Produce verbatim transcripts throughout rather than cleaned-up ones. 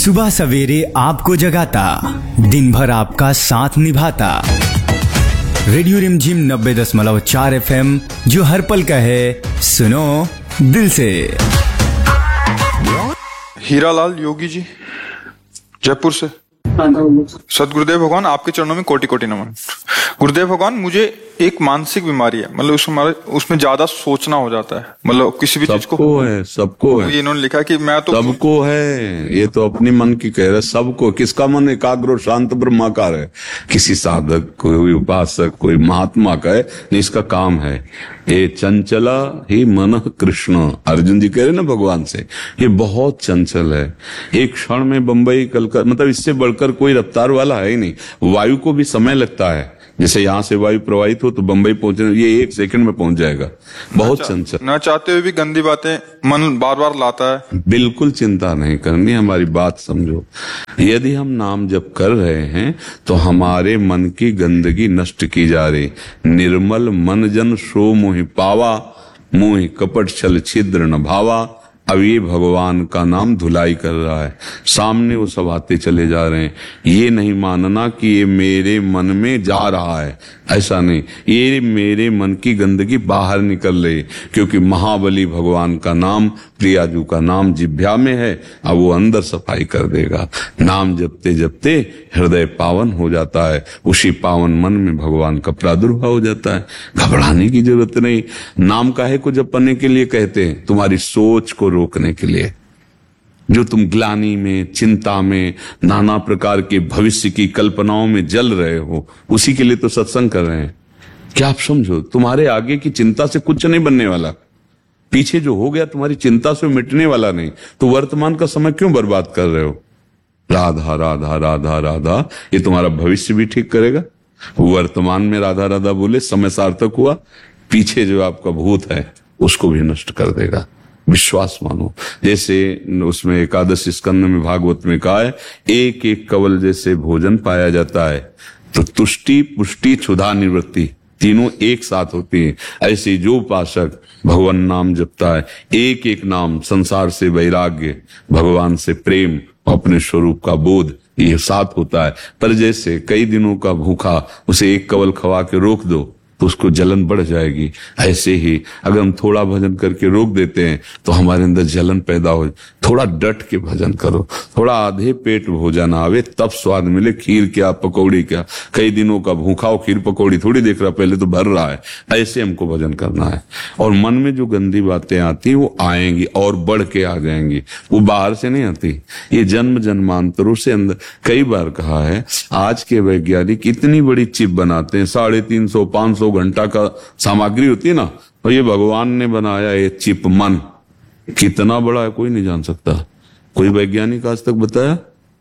सुबह सवेरे आपको जगाता, दिन भर आपका साथ निभाता। रेडियो रिमझिम नब्बे दशमलव चार एफ एम, जो हर पल का है, सुनो दिल से। हीरालाल योगी जी, जयपुर से। सतगुरुदेव भगवान, आपके चरणों में कोटि कोटि नमन। गुरुदेव भगवान, मुझे एक मानसिक बीमारी है, मतलब उसमें उसमें ज्यादा सोचना हो जाता है, मतलब किसी भी चीज को। सबको है, सबको है। ये इन्होंने लिखा कि मैं तो सबको है, ये तो अपनी मन की कह रहे सबको। किसका मन एकाग्र और शांत ब्रह्माकार है? किसी साधक, कोई उपासक, कोई महात्मा का है नहीं, इसका काम है। ये चंचला ही मन कृष्ण, अर्जुन जी कह रहे ना भगवान से, ये बहुत चंचल है। एक क्षण में बंबई कलकत्ता, मतलब इससे बढ़कर कोई रफ्तार वाला है ही नहीं। वायु को भी समय लगता है, जैसे यहाँ से वायु प्रवाहित हो तो बंबई पहुंचने, ये एक सेकंड में पहुंच जाएगा। बहुत चंचल, न चाहते हुए भी गंदी बातें मन बार बार लाता है। बिल्कुल चिंता नहीं करनी, हमारी बात समझो। यदि हम नाम जप कर रहे हैं तो हमारे मन की गंदगी नष्ट की जा रही। निर्मल मन जन सो मोहि पावा, मोहि कपट छल छिद्र न भावा। अब ये भगवान का नाम धुलाई कर रहा है, सामने वो सब आते चले जा रहे हैं। ये नहीं मानना कि ये मेरे मन में जा रहा है, ऐसा नहीं। ये मेरे मन की गंदगी बाहर निकल रही, क्योंकि महाबली भगवान का नाम, प्रियाजू का नाम जिह्वा में है। अब वो अंदर सफाई कर देगा। नाम जपते जपते हृदय पावन हो जाता है, उसी पावन मन में भगवान का प्रादुर्भाव हो जाता है। घबराने की जरूरत नहीं। नाम काहे को जपने के लिए कहते हैं? तुम्हारी सोच को रोकने के लिए। जो तुम ग्लानि में, चिंता में, नाना प्रकार के भविष्य की कल्पनाओं में जल रहे हो, उसी के लिए तो सत्संग कर रहे हैं। क्या आप समझो, तुम्हारे आगे की चिंता से कुछ नहीं बनने वाला। पीछे जो हो गया तुम्हारी चिंता से मिटने वाला नहीं, तो वर्तमान का समय क्यों बर्बाद कर रहे हो? राधा राधा राधा राधा, ये तुम्हारा भविष्य भी ठीक करेगा। वर्तमान में राधा राधा बोले, समय सार्थक हुआ। पीछे जो आपका भूत है उसको भी नष्ट कर देगा। विश्वास मानो। जैसे उसमें एकादश स्कंद में भागवत में कहा है, एक एक कवल जैसे भोजन पाया जाता है तो तुष्टि पुष्टि क्षुधा निवृत्ति तीनों एक साथ होती है। ऐसे जो उपासक भगवान नाम जपता है, एक एक नाम, संसार से वैराग्य, भगवान से प्रेम, अपने स्वरूप का बोध, ये साथ होता है। पर जैसे कई दिनों का भूखा, उसे एक कवल खवा के रोक दो तो उसको जलन बढ़ जाएगी। ऐसे ही अगर हम थोड़ा भजन करके रोक देते हैं तो हमारे अंदर जलन पैदा हो। थोड़ा डट के भजन करो, थोड़ा आधे पेट भोजन आवे तब स्वाद मिले। खीर क्या, पकौड़ी क्या, कई दिनों का भूखा हो, खीर पकौड़ी थोड़ी देख रहा, पहले तो भर रहा है। ऐसे हमको भजन करना है। और मन में जो गंदी बातें आती हैं वो आएंगी और बढ़ के आ जाएंगी, वो बाहर से नहीं आती। ये जन्म जन्मांतरों से अंदर। कई बार कहा है, आज के वैज्ञानिक इतनी बड़ी चिप बनाते हैं, साढ़े तीन सौ पांच सौ घंटा का सामग्री होती है ना, और ये भगवान ने बनाया ये चिप मन। कितना बड़ा है कोई नहीं जान सकता। कोई वैज्ञानिक आज तक बताया?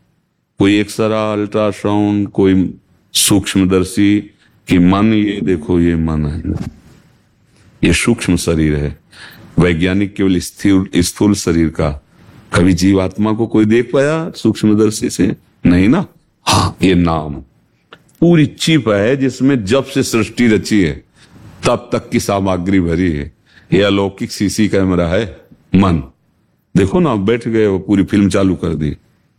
कोई एक्सरा, अल्ट्रासाउंड, कोई सूक्ष्मदर्शी कि मन, ये देखो ये मन है, ये सूक्ष्म शरीर है। वैज्ञानिक केवल स्थूल स्थूल शरीर का। कभी जीवात्मा को कोई देख पाया सूक्ष्मदर्शी से? नहीं ना। हाँ, ये नाम पूरी चिप है जिसमें जब से सृष्टि रची है तब तक की सामग्री भरी है। ये अलौकिक सीसी कैमरा है मन। देखो ना, बैठ गए वो, पूरी फिल्म चालू कर दी।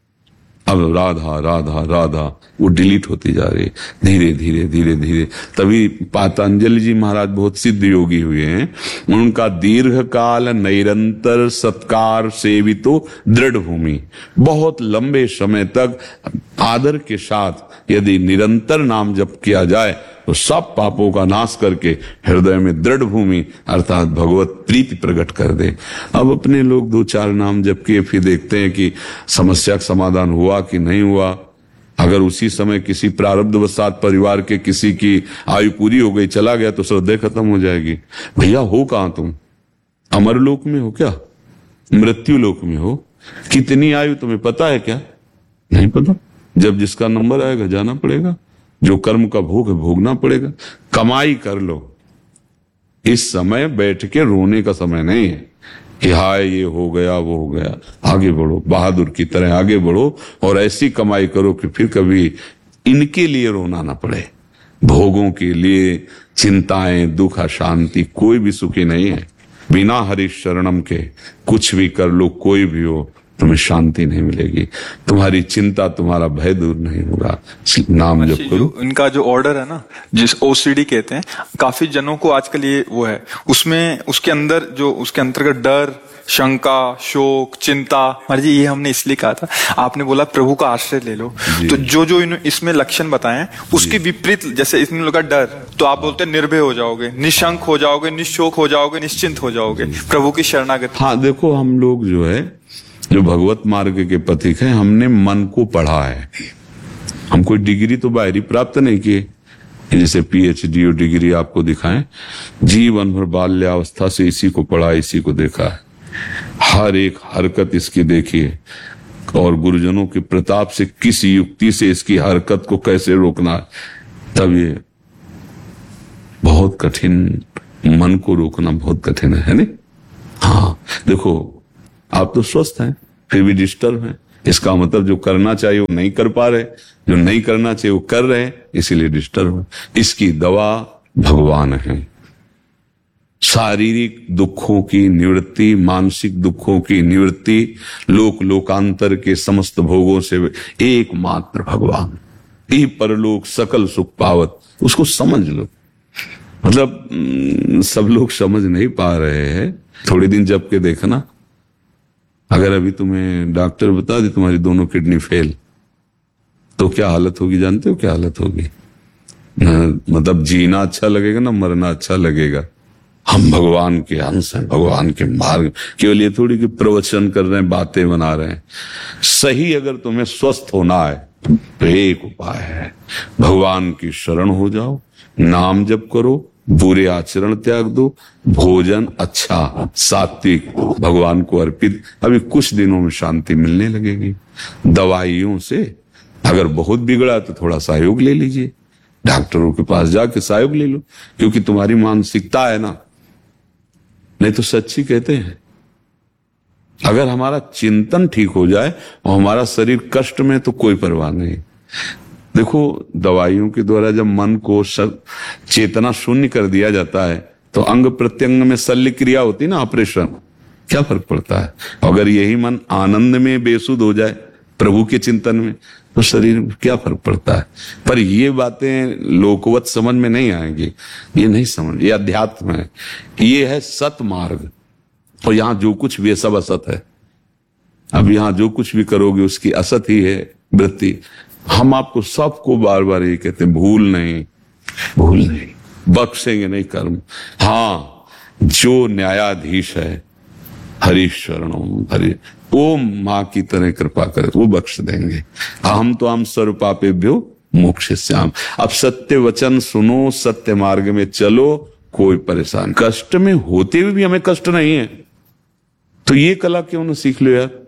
अब राधा राधा राधा वो डिलीट होती जा रही है धीरे धीरे धीरे धीरे। तभी पतंजलि जी महाराज बहुत सिद्ध योगी हुए हैं। उनका दीर्घ काल निरंतर सत्कार सेवितो दृढ़ भूमि, बहुत लंबे समय तक आदर के साथ यदि निरंतर नाम जप किया जाए तो सब पापों का नाश करके हृदय में दृढ़ भूमि अर्थात भगवत प्रीति प्रकट कर दे। अब अपने लोग दो चार नाम जप के फिर देखते हैं कि समस्या का समाधान हुआ कि नहीं हुआ। अगर उसी समय किसी प्रारब्धवशात परिवार के किसी की आयु पूरी हो गई, चला गया, तो श्रद्धा खत्म हो जाएगी। भैया हो कहां तुम? अमरलोक में हो क्या? मृत्यु लोक में हो? कितनी आयु तुम्हें पता है क्या? नहीं पता। जब जिसका नंबर आएगा जाना पड़ेगा। जो कर्म का भोग है भोगना पड़ेगा। कमाई कर लो। इस समय बैठ के रोने का समय नहीं है कि हाय ये हो गया वो हो गया। आगे बढ़ो, बहादुर की तरह आगे बढ़ो और ऐसी कमाई करो कि फिर कभी इनके लिए रोना ना पड़े। भोगों के लिए चिंताएं, दुख, अशांति, कोई भी सुखी नहीं है। बिना हरि शरणम के कुछ भी कर लो, कोई भी हो, तुम्हें शांति नहीं मिलेगी, तुम्हारी चिंता तुम्हारा भय दूर नहीं होगा। नाम जप करो। इनका जो ऑर्डर है ना, जिस ओसीडी कहते हैं, काफी जनों को आजकल ये वो है, उसमें उसके अंदर जो उसके अंतर्गत डर, शंका, शोक, चिंता, महाराज जी ये हमने इसलिए कहा था, आपने बोला प्रभु का आश्रय ले लो, तो जो जो इसमें लक्षण बताए उसके विपरीत, जैसे इसमें लगा डर, तो आप बोलते हैं निर्भय हो जाओगे, निशंक हो जाओगे, निशोक हो जाओगे, निश्चिंत हो जाओगे, प्रभु की शरणागति। हाँ, देखो हम लोग जो है, जो भगवत मार्ग के पथिक हैं, हमने मन को पढ़ा है। हम कोई डिग्री तो बाहरी प्राप्त नहीं किए, जैसे पीएचडी और डिग्री आपको दिखाएं। जीवन भर बाल्यावस्था से इसी को पढ़ा, इसी को देखा है, हर एक हरकत इसकी देखिए, और गुरुजनों के प्रताप से किस युक्ति से इसकी हरकत को कैसे रोकना है, तब ये बहुत कठिन, मन को रोकना बहुत कठिन है, है नहीं? हाँ, देखो आप तो स्वस्थ हैं, फिर भी डिस्टर्ब हैं, इसका मतलब जो करना चाहिए वो नहीं कर पा रहे, जो नहीं करना चाहिए वो कर रहे हैं, इसीलिए डिस्टर्ब है। इसकी दवा भगवान है। शारीरिक दुखों की निवृत्ति, मानसिक दुखों की निवृत्ति, लोक लोकांतर के समस्त भोगों से एकमात्र भगवान, ई परलोक सकल सुख पावत, उसको समझ लो। मतलब सब लोग समझ नहीं पा रहे हैं, थोड़े दिन जब के देखना, अगर अभी तुम्हें डॉक्टर बता दे तुम्हारी दोनों किडनी फेल, तो क्या हालत होगी, जानते हो क्या हालत होगी? न, मतलब जीना अच्छा लगेगा ना मरना अच्छा लगेगा। हम भगवान के अंश हैं, भगवान के मार्ग, केवल ये थोड़ी कि प्रवचन कर रहे हैं, बातें बना रहे हैं। सही अगर तुम्हें स्वस्थ होना है तो एक उपाय है, भगवान की शरण हो जाओ, नाम जप करो, बुरे आचरण त्याग दो, भोजन अच्छा सात्विक भगवान को अर्पित, अभी कुछ दिनों में शांति मिलने लगेगी। दवाइयों से अगर बहुत बिगड़ा तो थोड़ा सहयोग ले लीजिए, डॉक्टरों के पास जाके सहयोग ले लो, क्योंकि तुम्हारी मानसिकता है ना। नहीं तो सच्ची कहते हैं, अगर हमारा चिंतन ठीक हो जाए और हमारा शरीर कष्ट में, तो कोई परवाह नहीं। देखो दवाइयों के द्वारा जब मन को चेतना शून्य कर दिया जाता है, तो अंग प्रत्यंग में शल्य क्रिया होती ना, ऑपरेशन, क्या फर्क पड़ता है? अगर यही मन आनंद में बेसुध हो जाए प्रभु के चिंतन में, तो शरीर में क्या फर्क पड़ता है? पर ये बातें लोकवत समझ में नहीं आएंगी, ये नहीं समझ, ये अध्यात्म है, ये है सत मार्ग। और यहां जो कुछ भी है सब असत है। अब यहां जो कुछ भी करोगे उसकी असत ही है वृत्ति। हम आपको सबको बार बार ये कहते हैं, भूल नहीं, भूल नहीं, बख्शेंगे नहीं कर्म। हाँ, जो न्यायाधीश है, हरि शरणम हरि, वो माँ की तरह कृपा करे, वो बख्श देंगे। हम तो हम सर्व पापेभ्यो मोक्षयिष्यामि। अब सत्य वचन सुनो, सत्य मार्ग में चलो, कोई परेशान, कष्ट में होते हुए भी हमें कष्ट नहीं है, तो ये कला क्यों ना सीख लो यार।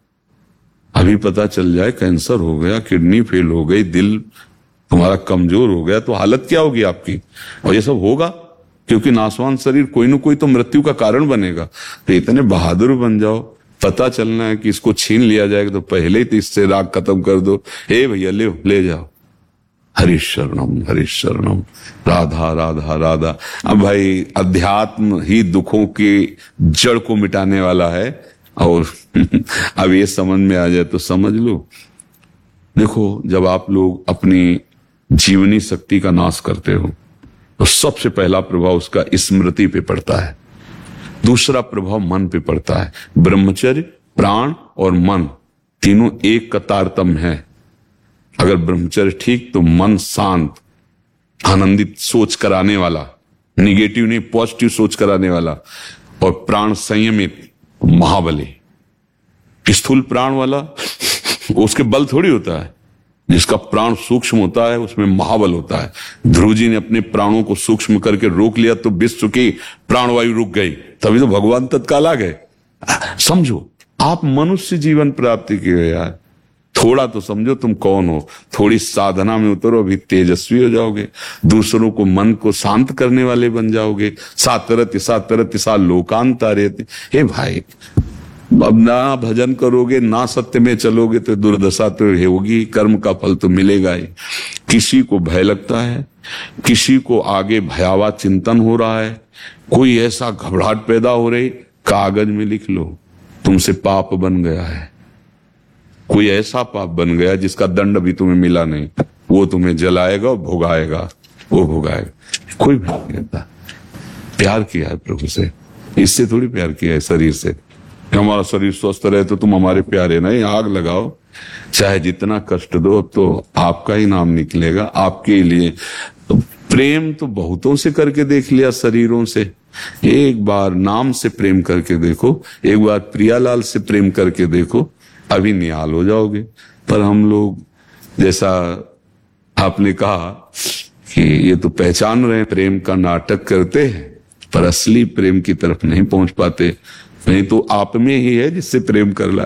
अभी पता चल जाए कैंसर हो गया, किडनी फेल हो गई, दिल तुम्हारा कमजोर हो गया, तो हालत क्या होगी आपकी? और ये सब होगा क्योंकि नासवान शरीर कोई ना कोई तो मृत्यु का कारण बनेगा। तो इतने बहादुर बन जाओ, पता चलना है कि इसको छीन लिया जाएगा तो पहले ही तो इससे राग खत्म कर दो। हे भैया ले ले जाओ, हरि शरणम हरि शरणम, राधा राधा राधा। अब भाई अध्यात्म ही दुखों की जड़ को मिटाने वाला है, और अब ये समझ में आ जाए तो समझ लो। देखो जब आप लोग अपनी जीवनी शक्ति का नाश करते हो, तो सबसे पहला प्रभाव उसका स्मृति पे पड़ता है, दूसरा प्रभाव मन पे पड़ता है। ब्रह्मचर्य, प्राण और मन तीनों एक का तारतम्य है। अगर ब्रह्मचर्य ठीक तो मन शांत, आनंदित सोच कराने वाला, निगेटिव नहीं पॉजिटिव सोच कराने वाला, और प्राण संयमित, महाबली। स्थूल प्राण वाला उसके बल थोड़ी होता है, जिसका प्राण सूक्ष्म होता है उसमें महाबल होता है। ध्रुव जी ने अपने प्राणों को सूक्ष्म करके रोक लिया तो विश्व की प्राणवायु रुक गई, तभी तो भगवान तत्काल आ गए। समझो, आप मनुष्य जीवन प्राप्ति के हो यार, थोड़ा तो समझो तुम कौन हो, थोड़ी साधना में उतरो, अभी तेजस्वी हो जाओगे, दूसरों को मन को शांत करने वाले बन जाओगे। सातरत सातरत सा लोकांत रहते। हे भाई, अब ना भजन करोगे ना सत्य में चलोगे तो दुर्दशा तो होगी, कर्म का फल तो मिलेगा ही। किसी को भय लगता है, किसी को आगे भयावह चिंतन हो रहा है, कोई ऐसा घबराहट पैदा हो रही, कागज में लिख लो तुमसे पाप बन गया है, कोई ऐसा पाप बन गया जिसका दंड अभी तुम्हें मिला नहीं, वो तुम्हें जलाएगा और भुगाएगा, वो भुगाएगा। कोई भी नहीं कहता प्यार किया है प्रभु से, इससे थोड़ी प्यार किया है शरीर से। हमारा शरीर स्वस्थ रहे तो तुम हमारे प्यारे, नहीं, आग लगाओ, चाहे जितना कष्ट दो, तो आपका ही नाम निकलेगा, आपके लिए। तो प्रेम तो बहुतों से करके देख लिया, शरीरों से। एक बार नाम से प्रेम करके देखो, एक बार प्रियालाल से प्रेम करके देखो, अभी निहाल हो जाओगे। पर हम लोग, जैसा आपने कहा कि ये तो पहचान रहे हैं, प्रेम का नाटक करते हैं, पर असली प्रेम की तरफ नहीं पहुंच पाते। नहीं तो आप में ही है जिससे प्रेम कर ला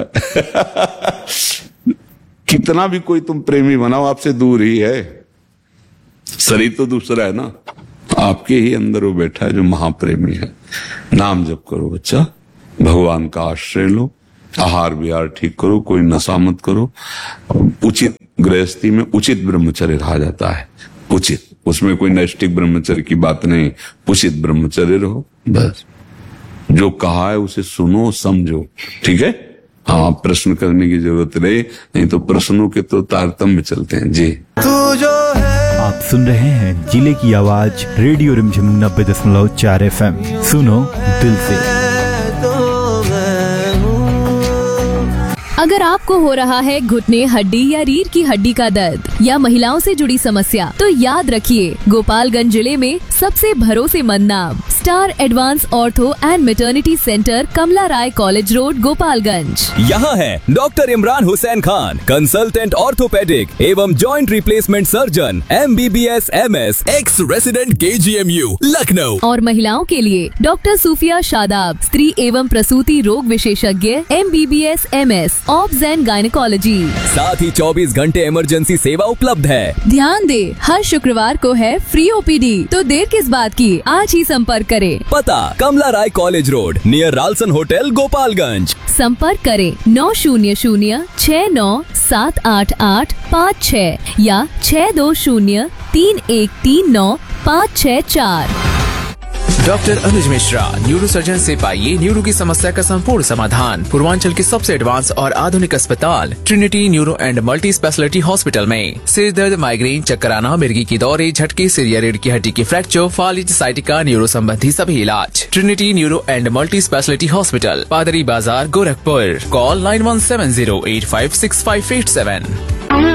कितना भी कोई तुम प्रेमी बनाओ, आपसे दूर ही है। शरीर तो दूसरा है ना, आपके ही अंदर वो बैठा है जो महाप्रेमी है। नाम जप करो बच्चा, भगवान का आश्रय लो, आहार विहार ठीक करो, कोई नशा मत करो। उचित गृहस्थी में उचित ब्रह्मचर्य रहा जाता है, उचित, उसमें कोई नैष्टिक ब्रह्मचर्य की बात नहीं, उचित ब्रह्मचर्य रहो बस। जो कहा है उसे सुनो, समझो, ठीक है। हाँ, प्रश्न करने की जरूरत रहे, नहीं तो प्रश्नों के तो तारतम्य चलते हैं जी। आप सुन रहे हैं जिले की आवाज रेडियो रिमझिम नब्बे दशमलव चार एफ एम। सुनो दिल से। अगर आपको हो रहा है घुटने, हड्डी या रीढ़ की हड्डी का दर्द या महिलाओं से जुड़ी समस्या, तो याद रखिए, गोपालगंज जिले में सबसे भरोसेमंद नाम star advance ortho and maternity centre, Kamala Rai college road, Gopalganj. यहाँ है doctor Imran Hussain Khan, consultant orthopaedic एवं joint replacement surgeon, M B B S M S, x resident के जी एम यू लखनऊ। और महिलाओं के लिए डॉक्टर सूफिया शादाब, स्त्री एवं प्रसूति रोग विशेषज्ञ, M B B S M S, obs and gynaecology. साथ ही चौबीस घंटे इमरजेंसी सेवा उपलब्ध है। ध्यान दे, हर शुक्रवार को है फ्री ओ पी डी, तो देर किस बात की, आज ही संपर्क करें। पता कमला राय college road, near Ralson hotel, Gopalganj. संपर्क करें नौ शून्य शून्य छह नौ सात आठ आठ पाँच छह या छह दो शून्य तीन एक तीन नौ पाँच छह चार। डॉक्टर अनुज मिश्रा, न्यूरो सर्जन से पाइए न्यूरो की समस्या का संपूर्ण समाधान। पूर्वांचल के सबसे एडवांस और आधुनिक अस्पताल Trinity neuro and multi speciality hospital में सिर दर्द, माइग्रेन, चक्कर आना, मिर्गी की दौरे, झटके, सिर या रीढ़ की हड्डी की फ्रैक्चर, फालिज, साइटिका, न्यूरो संबंधी सभी इलाज। Trinity neuro and multi speciality hospital, पादरी बाजार, Gorakhpur. Call nine one seven zero eight five six five eight seven.